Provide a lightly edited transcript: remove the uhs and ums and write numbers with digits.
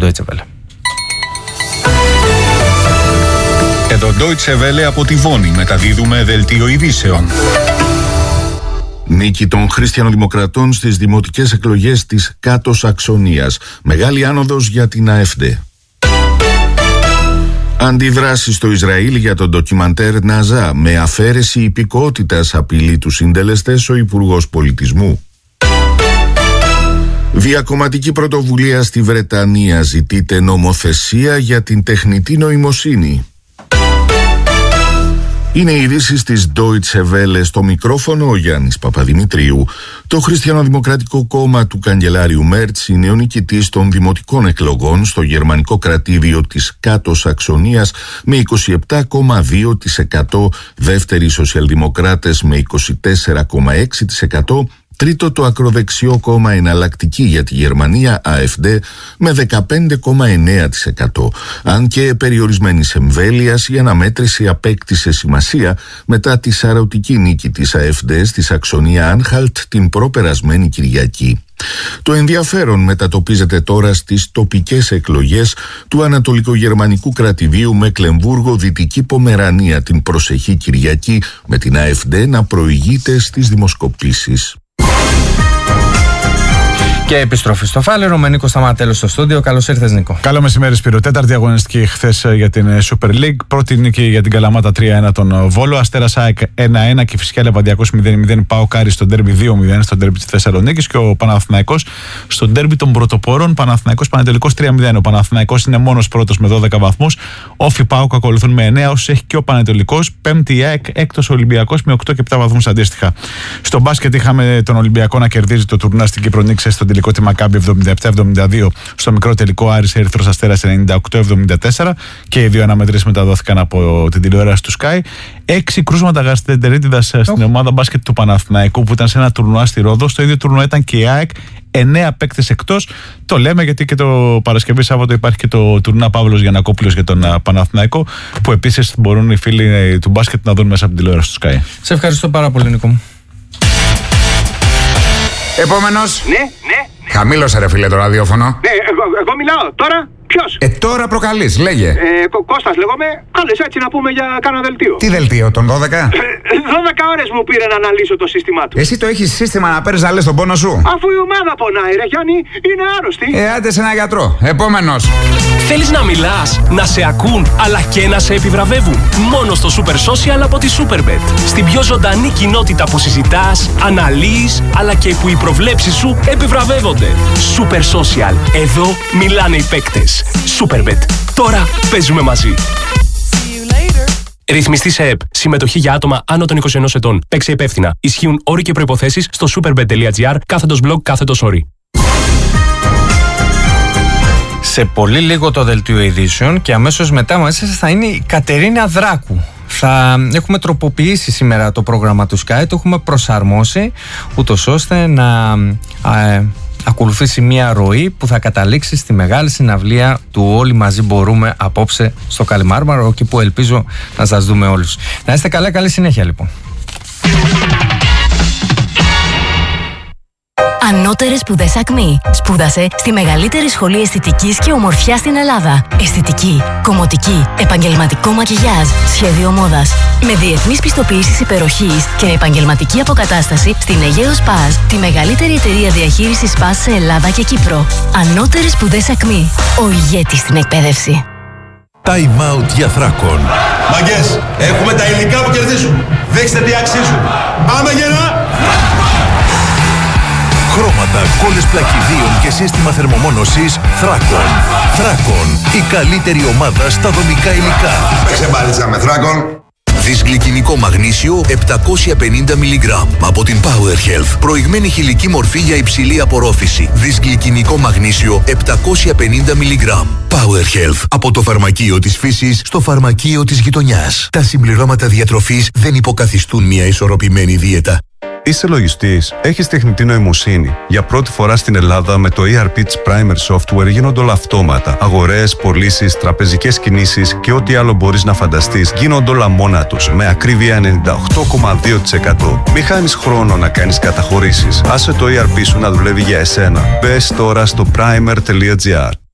Deutsche Welle. Εδώ Deutsche Welle από τη Βόνη μεταδίδουμε δελτίο ειδήσεων. Νίκη των Χριστιανοδημοκρατών στις δημοτικές εκλογές της Κάτω Σαξονίας. Μεγάλη άνοδος για την AfD. Αντιδράσει στο Ισραήλ για το ντοκιμαντέρ Ναζά. Με αφαίρεση υπηκότητας απειλεί τους συντελεστές ο Υπουργός Πολιτισμού. Διακομματική πρωτοβουλία στη Βρετανία. Ζητείται νομοθεσία για την τεχνητή νοημοσύνη. Είναι οι ειδήσεις της Deutsche Welle. Στο μικρόφωνο ο Γιάννης Παπαδημητρίου. Το Χριστιανοδημοκρατικό Κόμμα του καγκελάριου Μέρτς είναι ο νικητής των δημοτικών εκλογών στο γερμανικό κρατήδιο της Κάτω Σαξονίας με 27,2%, δεύτεροι σοσιαλδημοκράτες με 24,6%, τρίτο το ακροδεξιό κόμμα Εναλλακτική για τη Γερμανία, AfD, με 15,9%. Αν και περιορισμένης εμβέλειας, η αναμέτρηση απέκτησε σημασία μετά τη σαρωτική νίκη της AfD στη Σαξονία Άνχαλτ την προπερασμένη Κυριακή. Το ενδιαφέρον μετατοπίζεται τώρα στις τοπικές εκλογές του ανατολικογερμανικού κρατηδίου Μεκλεμβούργο Δυτική Πομερανία την προσεχή Κυριακή, με την AfD να προηγείται στις δημοσκοπήσεις. Και επιστροφή στο Φάλαιρο με Νίκο Σταματέλο στο στούντιο. Καλώς ήρθες, Νίκο. Καλό μεσημέρι, Σπύρο. Τέταρτη αγωνιστική χθες για την Super League. Πρώτη νίκη για την Καλαμάτα 3-1 τον Βόλο. Αστέρας ΑΕΚ 1-1 και φυσικά Λεβαδιακός 0-0. ΠΑΟΚ Άρης στο ντέρμπι 2-0 στο ντέρμπι της Θεσσαλονίκης. Και ο Παναθηναϊκός στο ντέρμπι των πρωτοπόρων. Παναθηναϊκός Πανετολικός 3-0. Ο Παναθηναϊκός είναι μόνος πρώτος με 12 βαθμούς. Όφι ΠΑΟΚ ακολουθούν με 9, όσους έχει και ο Πανετολικός. Πέμπτη η ΑΕΚ, έκτος ο Ολυμπιακός με 8 και 7 βαθμούς αντίστοιχα. Στο μπάσκετ είχαμε τον Ολυμπιακό να κερδίζει το τουρνά στην Κύπρο Νίξ στον τελικό τη Μακάμπι 77-72, στο μικρό τελικό Άρης Ερυθρός Αστέρας 98-74 και οι δύο αναμετρήσεις μεταδόθηκαν από την τηλεόραση του Sky. 6 κρούσματα γαστρεντερίτιδας στην ομάδα μπάσκετ του Παναθηναϊκού που ήταν σε ένα τουρνουά στη Ρόδο. Στο ίδιο τουρνουά ήταν και η ΑΕΚ. 9 παίκτες εκτός. Το λέμε γιατί και το Παρασκευή Σάββατο υπάρχει και το τουρνουά Παύλος Γιαννακόπουλος για τον Παναθηναϊκό, που επίσης μπορούν οι φίλοι του μπάσκετ να δουν μέσα από την τηλεόραση του Sky. Σε ευχαριστώ πάρα πολύ, Νίκο μου. Επόμενος. Ναι. Χαμήλωσε ρε φίλε το ραδιόφωνο. Ναι, εγώ μιλάω. Τώρα ποιος? Τώρα προκαλείς, λέγε. Κώστας λέγομαι. Κάλεσε έτσι να πούμε για κάνα δελτίο. Τι δελτίο, τον 12? 12 ώρες μου πήρε να αναλύσω το σύστημά του. Εσύ το έχεις σύστημα να παίρνεις να λες τον πόνο σου? Αφού η ομάδα πονάει ρε Γιάννη, είναι άρρωστη. Άντε σε ένα γιατρό. Επόμενος. Θέλεις να μιλάς, να σε ακούν, αλλά και να σε επιβραβεύουν? Μόνο στο Super Social από τη Superbet. Στην πιο ζωντανή κοινότητα που συζητάς, αναλύεις, αλλά και που οι προβλέψεις σου επιβραβεύονται. Super Social. Εδώ μιλάνε οι παίκτες. Superbet. Τώρα παίζουμε μαζί. Ρυθμιστή σε ΕΠ. Συμμετοχή για άτομα άνω των 21 ετών. Παίξε υπεύθυνα. Ισχύουν όροι και προϋποθέσεις στο superbet.gr/blog/όροι. Σε πολύ λίγο το δελτίο ειδήσεων και αμέσως μετά μαζί σας θα είναι η Κατερίνα Δράκου. Θα έχουμε τροποποιήσει σήμερα το πρόγραμμα του Sky, το έχουμε προσαρμόσει ούτως ώστε να ακολουθήσει μια ροή που θα καταλήξει στη μεγάλη συναυλία του Όλοι Μαζί Μπορούμε απόψε στο Καλιμάρμαρο, εκεί που ελπίζω να σας δούμε όλους. Να είστε καλά, καλή συνέχεια λοιπόν. Ανώτερες σπουδές ΑΚΜΗ. Σπούδασε στη μεγαλύτερη σχολή αισθητικής και ομορφιάς στην Ελλάδα. Αισθητική, κομμωτική, επαγγελματικό μακιγιάζ, σχέδιο μόδας. Με διεθνείς πιστοποιήσεις υπεροχής και επαγγελματική αποκατάσταση στην Αιγαίος ΠΑΣ, τη μεγαλύτερη εταιρεία διαχείρισης ΠΑΣ σε Ελλάδα και Κύπρο. Ανώτερες σπουδές ΑΚΜΗ. Ο ηγέτης στην εκπαίδευση. Time out για Θράκον. Μαγκές, έχουμε τα υλικά που κερδίζουν. Δείξτε τι αξίζουν. Πάμε γερά! Χρώματα, κόλλες πλακιδίων και σύστημα θερμομόνωσης Θράκον. Θράκον, η καλύτερη ομάδα στα δομικά υλικά. Παίξε μπάλιτσα με Θράκον. Δυσγλυκινικό μαγνήσιο 750 mg από την Power Health. Προηγμένη χηλική μορφή για υψηλή απορρόφηση. Δυσγλυκινικό μαγνήσιο 750 mg. Power Health. Από το φαρμακείο της φύσης στο φαρμακείο της γειτονιάς. Τα συμπληρώματα διατροφής δεν υποκαθιστούν μια ισορροπημένη δίαιτα. Είσαι λογιστής, έχεις τεχνητή νοημοσύνη. Για πρώτη φορά στην Ελλάδα με το ERP της Primer Software γίνονται όλα αυτόματα. Αγορές, πωλήσεις, τραπεζικές κινήσεις και ό,τι άλλο μπορείς να φανταστείς γίνονται όλα μόνα τους με ακρίβεια 98,2%. Μη χάνεις χρόνο να κάνεις καταχωρήσεις. Άσε το ERP σου να δουλεύει για εσένα. Μπες τώρα στο primer.gr.